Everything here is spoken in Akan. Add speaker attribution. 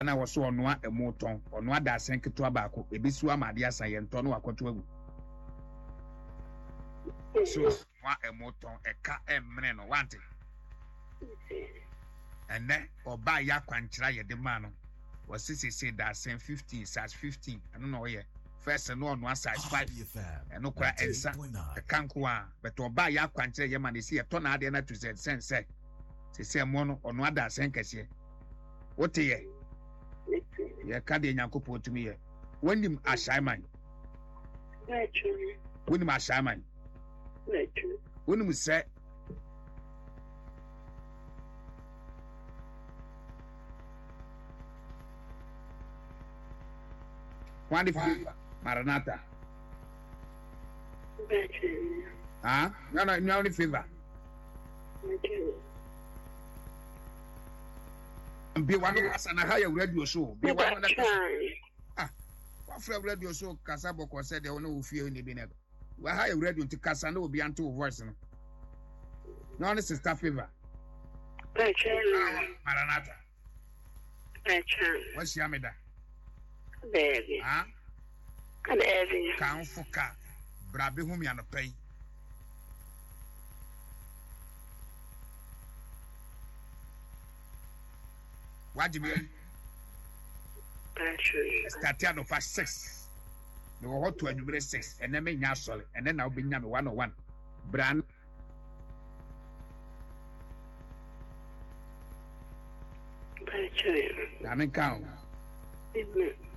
Speaker 1: na wo so ono a emoton ono ada asen keto abaako ebisu amade asan ye nto no wakoto agu so wa emoton eka emre no wante ene oba ya kwankyira ye de ma no wasisi da asen 15 size 15 ano no ye first no ono size 5 eno kwa ensa kanko a but oba ya kwankyira ye ma ne si ye to na ade na to sense se mo no ono ada asen kese wote ye ye ka de nyankopɔ tumi ye wonim ashaiman wonim ashaiman wonim se kwani favor maranatha no favor be one of na higher radio show be one of what from radio show Kasaboko said they no fear in the binet we higher radio to kasa no be anto voice no this is favor maranatha what's yameda
Speaker 2: baby baby
Speaker 1: kan foka brabe hum ya no pay what do you mean start at of 6 no what to anywhere 6 and then me nya solid and then I'll be nya me 101 brand I mean count